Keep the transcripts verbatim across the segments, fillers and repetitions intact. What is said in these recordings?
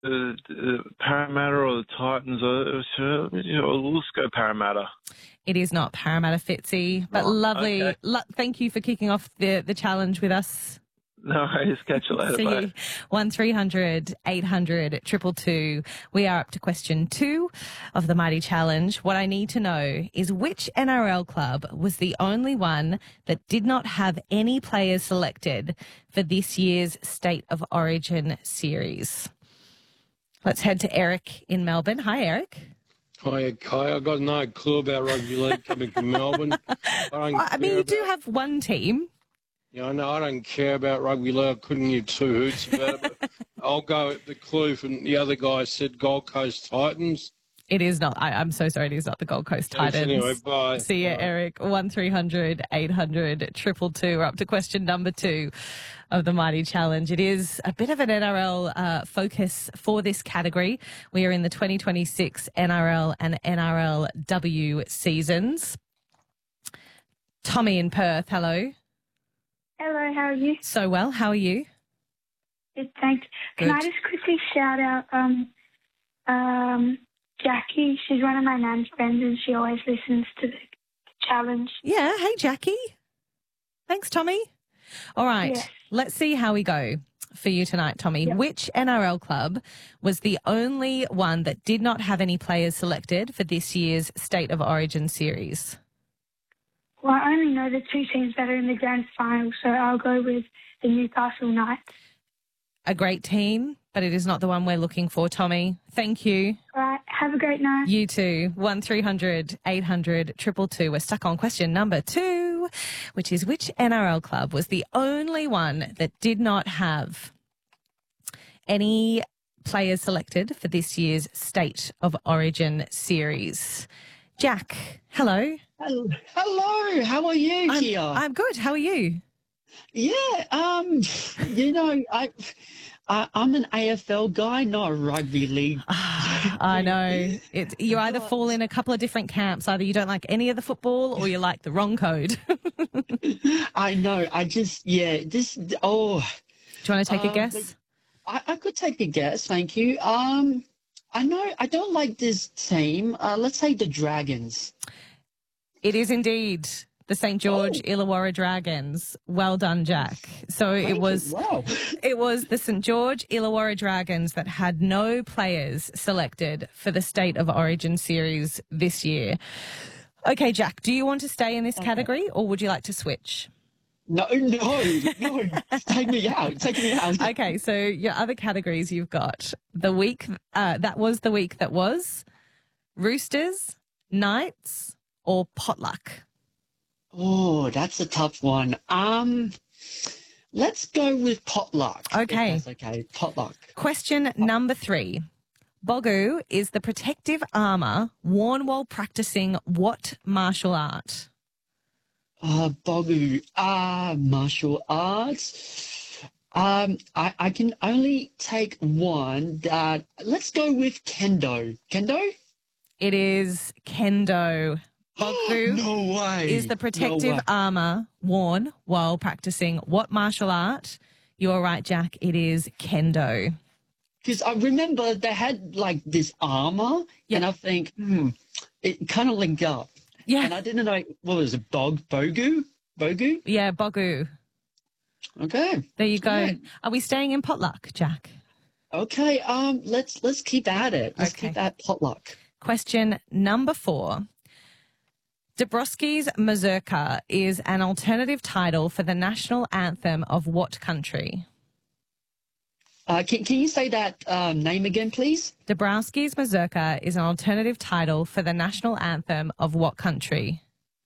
the, the Parramatta or the Titans. Uh, you know, let's go Parramatta. It is not Parramatta, Fitzy, but Oh, lovely. okay. Lo- thank you for kicking off the, the challenge with us. No worries. Catch you later. See Bye. you. one three hundred eight hundred two two two. We are up to question two of the Mighty Challenge. What I need to know is which N R L club was the only one that did not have any players selected for this year's State of Origin series. Let's head to Eric in Melbourne. Hi, Eric. Hi, Kai. I've got no clue about rugby league coming from Melbourne. I, don't I mean, care you do about- have one team. Yeah, I know. I don't care about rugby league. I couldn't give two hoots about it. But I'll go with the clue from the other guy said Gold Coast Titans. It is not. I, I'm so sorry. It is not the Gold Coast Yes, Titans. anyway, bye. See you, Bye. Eric. one three hundred eight hundred two two two. We're up to question number two of the Mighty Challenge. It is a bit of an N R L uh, focus for this category. We are in the twenty twenty-six N R L and N R L W seasons. Tommy in Perth, hello. Hello, how are you? So well. How are you? Good, thanks. Can Good. I just quickly shout out um, um, Jackie? She's one of my nan's friends and she always listens to the challenge. Yeah. Hey, Jackie. Thanks, Tommy. All right. Yes. Let's see how we go for you tonight, Tommy. Yep. Which N R L club was the only one that did not have any players selected for this year's State of Origin series? Well, I only know the two teams that are in the grand final, so I'll go with the Newcastle Knights. A great team, but it is not the one we're looking for, Tommy. Thank you. All right, have a great night. You too. one three hundred eight hundred two two two. We're stuck on question number two, which is which N R L club was the only one that did not have any players selected for this year's State of Origin series? Jack, hello. Hello, hello. How are you I'm, here? I'm good. How are you? yeah, um, you know, I, I, I'm an A F L guy, not a rugby league. I know. It, you either fall in a couple of different camps. Either you don't like any of the football or you like the wrong code. Do I know. I just, yeah, this. Oh, you want to take a Um, guess? I, I could take a guess. Thank you. Um, I know. I don't like this team. Uh, let's say the Dragons. It is indeed the Saint George Oh. Illawarra Dragons. Well done, Jack. So Thank it you. was Wow. it was the Saint George Illawarra Dragons that had no players selected for the State of Origin series this year. Okay, Jack, do you want to stay in this category or would you like to switch? No, no, no. Take me out. Take me out. Okay, so your other categories you've got the week uh, that was the week that was, Roosters, Knights, or Potluck. Oh, that's a tough one. Um, let's go with potluck. if Okay. that's okay. Potluck. Question number three. Bogu is the protective armour worn while practicing what martial art? Uh, Bogu. Ah, martial arts. Um, I, I can only take one that, let's go with kendo. Kendo? It is kendo. Bogu No way. is the protective No way. armour worn while practicing what martial art? You're right, Jack. It is kendo. Because I remember they had like this armor, Yeah. and I think, hmm, it kind of linked up. Yeah, And I didn't know, what was it, Bog, Bogu? Bogu? yeah, Bogu. Okay. There you go. Yeah. Are we staying in Potluck, Jack? Okay, um, let's let's keep at it. Let's Okay. keep at potluck. Question number four. Dabrowski's Mazurka is an alternative title for the national anthem of what country? Uh, can, can you say that um, name again, please? Dabrowski's Mazurka is an alternative title for the national anthem of what country?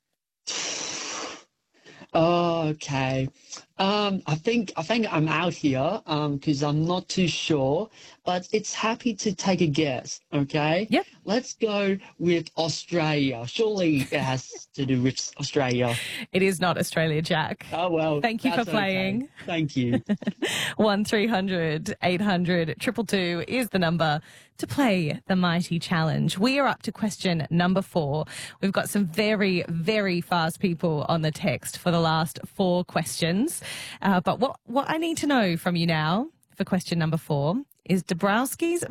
Okay. Um, I think I think I'm out here um because I'm not too sure, but it's happy to take a guess. Okay. Yep. Let's go with Australia. Surely it has to do with Australia. It is not Australia, Jack. Oh well. Thank you for that's okay. playing. Thank you. one three hundred eight hundred two two two is the number to play the Mighty Challenge. We are up to question number four. We've got some very, very fast people on the text for the last four questions. Uh, but what, what I need to know from you now for question number four is Dabrowski's